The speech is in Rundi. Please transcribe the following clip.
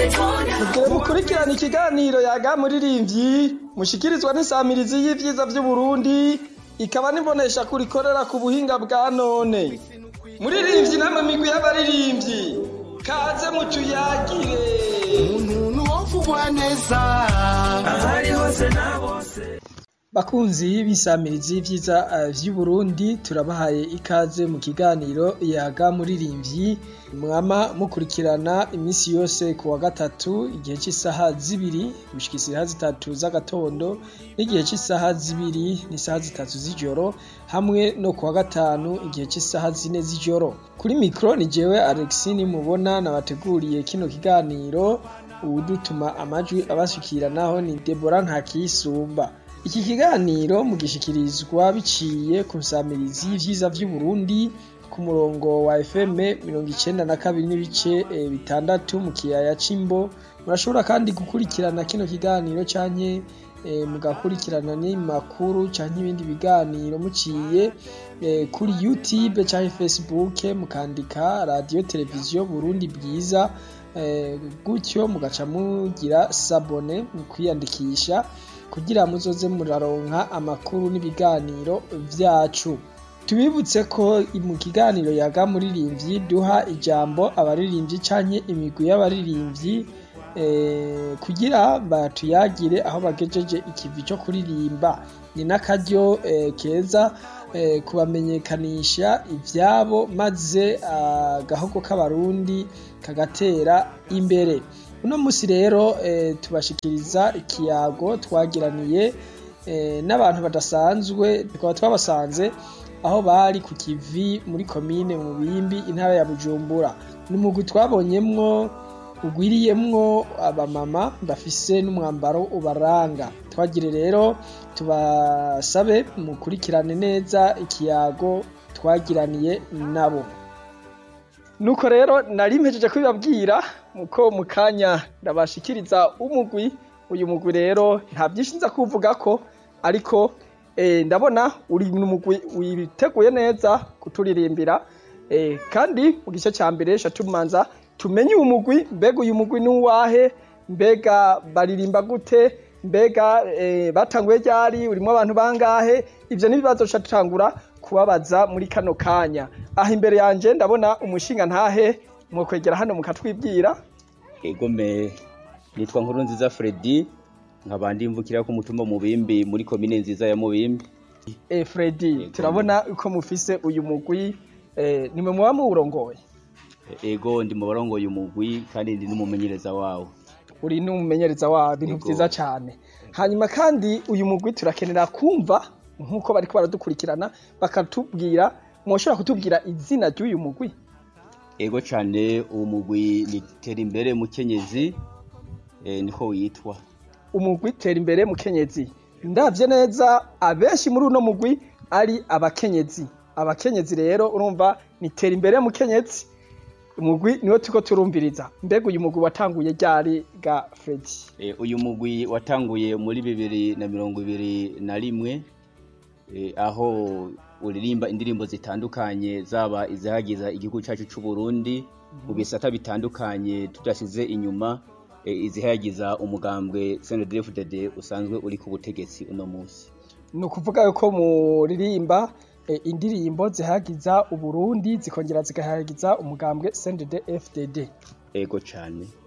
Mugire mukurikirana ikiganiro yaga muririmbyi mushikirizwa n'isamirizi y'ivyiza vy'u Burundi ikaba nibonesha kurikorera ku buhinga bwa none. Muririmbyi namwe migwi y'abaririmbyi kaze mutuyagire. Umuntu wovugwa neza ahari hose na bose. Bakunzi b'isamirizi y'ivyiza vy'u Burundi turabahaye ikaze mu kiganiro yaga muririmbyi mwama mukurikirana imisi yose ku wa gatatu igihe cy'isaha 2 gushika isaha 3 z'agatondo n'igihe cy'isaha 2 n'isaha 3 z'ijoro hamwe no ku wa gatanu igihe cy'isaha 4 z'ijoro. Kuri mikro ni jewe Alexine mubona nabateguriye kino kiganiro udutuma amajwi abashikiranaho ni Deborah Ntakisumba. Iki kiganiro mugishikirizwa biciye ku nsamirizi y'ivyiza vy'u Burundi ku murongo wa FM 92 n'ibice bitandatu mu kiyaya c'Imbo. Murashobora kandi gukurikirana kino kiganiro canke mugakurikirana n'imakuru canke ibindi biganiro muciye kuri YouTube canke Facebook mukandika Radio Televiziyo Burundi Bwiza, gutyo mugaca mugira s'abone mu kwiyandikisha kugira muzoze muraronka amakuru n'ibiganiro vyacu. Tubibutse ko mu kiganiro yaga muririmbyi duha ijambo abaririmbyi canke imigwi y'abaririmbyi kugira batuyagire aho bagejeje ikivi cyo kuririmba. Ni n'akaryo keza kubamenyekanisha ivyabo maze agahogo k'abarundi kagatera imbere. Uno musi rero tubashikiriza ikiyago twagiraniye n'abantu badasanzwe, tukaba twabasanze aho bari ku kivi muri komine Mubimbi intara ya Bujumbura. N'umugwi twabonyemwo ugwiriyemwo abamama bafise n'umwambaro ubaranga. Twagire rero tubasabe mukurikirane neza ikiyago twagiraniye nabo. Nuko rero nari mpejeje kubibabwira muko mukanya ndabashikiriza umugwi. Uyu mugwi rero nta byinshi nza kuvuga ko, ariko ndabona uri n'umugwi witeguye neza kuturirimbira, kandi mu gice cya mbere tumanza tumenye uyu mugwi, mbega uyu mugwi nuwahe, mbega baririmba gute, mbega batanguye ryari, urimo abantu bangahe. Ivyo nibibazo tutangura kubabaza muri kano kanya. Aha imbere yanje ndabona umushinga ntahe mwokwegera hano mukatwibwira. Egome nitwa Nkurunziza Freddy, nkabandi mvukira ku mutumba Mubimbi muri komine nziza ya Mubimbi. Freddy, turabona uko mufise uyu mugwi, nimwe muba murongoye? Ego ndi mu barongoye umugwi kandi ndi n'umumenyereza wawo. Uri n'umumenyereza wawo, ibintu vyiza cyane. Hanyuma kandi uyu mugwi turakenera kumva nkuko bariko baradukurikirana bakatubwira, mwoshobora kutubwira izina ry'uyu mugwi? Ego cyane, uwo mugwi ni Terimbere Mukenyezi, niko witwa. Umugwi Terimbere Mukenyezi. Ndavye neza abenshi muri uno mugwi ari abakenyezi. Abakenyezi rero urumva ni Terimbere Mukenyezi. Umugwi niwo tuko turumviriza. Mbega uyu mugwi watanguye ryari ga Freddy? Uyu mugwi watanguye muri 2021, aho uririmba indirimbo zitandukanye zaba izihagiza igihugu cyacu cy'u Burundi mu bisata bitandukanye, tudashize inyuma izihagiza umugambwe CNDD-FDD usanzwe uri ku butegetsi uno munsi. No kuvuga yuko muririmba indirimbo zihagiza u Burundi zikongera zigahagiza umugambwe CNDD-FDD. Ego cyane.